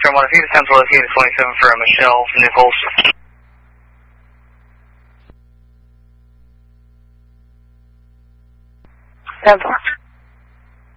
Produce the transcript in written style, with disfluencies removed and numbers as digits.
Trim 1, if you get 10 to 27 for Michelle Nichols. 10-4.